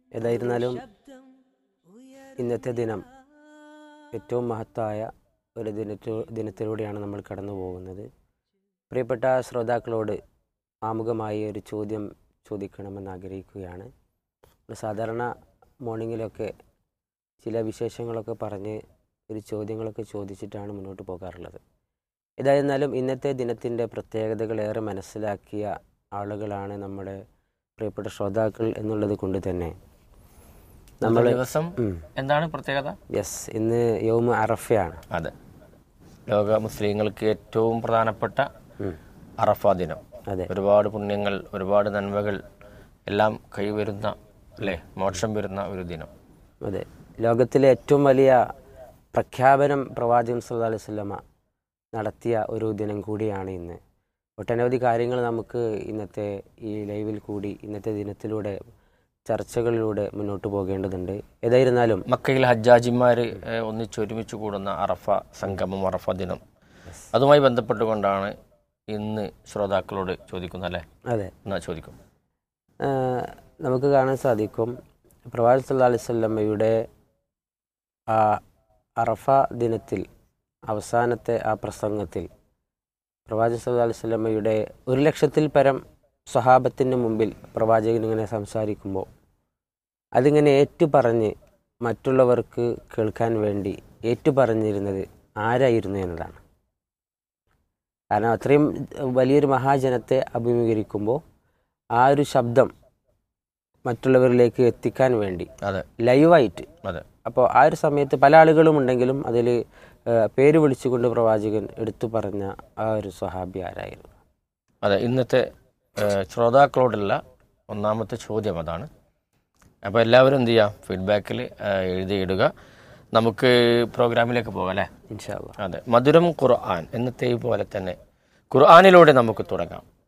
ഏതായിരുന്നാലും ഇന്നത്തെ ദിനം ഏറ്റവും മഹത്തായ ഒരു ദിനത്തിലൂടെയാണ് നമ്മൾ കടന്നു പോകുന്നത്. പ്രിയപ്പെട്ട ശ്രോതാക്കളോട് ആമുഖമായി ഒരു ചോദ്യം ചോദിക്കണമെന്ന് ആഗ്രഹിക്കുകയാണ്. സാധാരണ മോർണിംഗിലൊക്കെ ചില വിശേഷങ്ങളൊക്കെ പറഞ്ഞ് ഒരു ചോദ്യങ്ങളൊക്കെ ചോദിച്ചിട്ടാണ് മുന്നോട്ട് പോകാറുള്ളത്. ഏതായിരുന്നാലും ഇന്നത്തെ ദിനത്തിൻ്റെ പ്രത്യേകതകളേറെ മനസ്സിലാക്കിയ ആളുകളാണ് നമ്മുടെ പ്രിയപ്പെട്ട ശ്രോതാക്കൾ എന്നുള്ളത് കൊണ്ട് തന്നെ നമ്മൾ ദിവസം എന്താണ് പ്രത്യേകത? ഇന്ന് യൗമ അറഫയാണ്. അതെ, ലോക മുസ്ലിങ്ങൾക്ക് ഏറ്റവും പ്രധാനപ്പെട്ട അറഫ ദിനം. അതെ, ഒരുപാട് പുണ്യങ്ങൾ, ഒരുപാട് നന്മകൾ എല്ലാം കൈവരുന്ന, അല്ലേ, മോക്ഷം വരുന്ന ഒരു ദിനം. അതെ, ലോകത്തിലെ ഏറ്റവും വലിയ പ്രഖ്യാപനം പ്രവാചകൻ സല്ലല്ലാഹു അലൈഹി വസല്ലമ നടത്തിയ ഒരു ദിനം കൂടിയാണ് ഇന്ന്. ഒട്ടനവധി കാര്യങ്ങൾ നമുക്ക് ഇന്നത്തെ ഈ ലൈവിൽ കൂടി ഇന്നത്തെ ദിനത്തിലൂടെ ചർച്ചകളിലൂടെ മുന്നോട്ട് പോകേണ്ടതുണ്ട്. ഏതായിരുന്നാലും മക്കയിൽ ഹജ്ജാജിമാർ ഒന്നിച്ചൊരുമിച്ച് കൂടുന്ന അറഫ സംഗമം, അറഫ ദിനം, അതുമായി ബന്ധപ്പെട്ടുകൊണ്ടാണ് ഇന്ന് ശ്രോതാക്കളോട് ചോദിക്കുന്നത്, അല്ലേ? അതെ, എന്നാ ചോദിക്കും. നമുക്ക് കാണാൻ സാധിക്കും പ്രവാചകൻ സല്ലല്ലാഹു അലൈഹി വസല്ലമയുടെ ആ അറഫ ദിനത്തിൽ അവസാനത്തെ ആ പ്രസംഗത്തിൽ പ്രവാചകൻ സല്ലല്ലാഹു അലൈഹി വസല്ലമയുടെ 1,00,000-ൽ പരം സ്വഹാബത്തിന് മുമ്പിൽ പ്രവാചകൻ ഇങ്ങനെ സംസാരിക്കുമ്പോൾ അതിങ്ങനെ ഏറ്റുപറഞ്ഞ് മറ്റുള്ളവർക്ക് കേൾക്കാൻ വേണ്ടി ഏറ്റുപറഞ്ഞിരുന്നത് ആരായിരുന്നു എന്നതാണ്. കാരണം അത്രയും വലിയൊരു മഹാജനത്തെ അഭിമുഖീകരിക്കുമ്പോൾ ആ ഒരു ശബ്ദം മറ്റുള്ളവരിലേക്ക് എത്തിക്കാൻ വേണ്ടി ലൈവായിട്ട്. അതെ, അപ്പോൾ ആ ഒരു സമയത്ത് പല ആളുകളും ഉണ്ടെങ്കിലും അതിൽ പേര് വിളിച്ചുകൊണ്ട് പ്രവാചകൻ എടുത്തു പറഞ്ഞ ആ ഒരു സ്വഹാബി ആരായിരുന്നു? അതെ, ഇന്നത്തെ ശ്രോതാക്കളോടുള്ള ഒന്നാമത്തെ ചോദ്യം അതാണ്. അപ്പോൾ എല്ലാവരും എന്ത് ചെയ്യാം, ഫീഡ്ബാക്കിൽ എഴുതിയിടുക. നമുക്ക് പ്രോഗ്രാമിലേക്ക് പോകാം, അല്ലേ? ഇൻഷാ അല്ലാഹ്. അതെ, മധുരം ഖുർആൻ എന്നത്തെ പോലെ തന്നെ ഖുർആനിലൂടെ നമുക്ക് തുടങ്ങാം.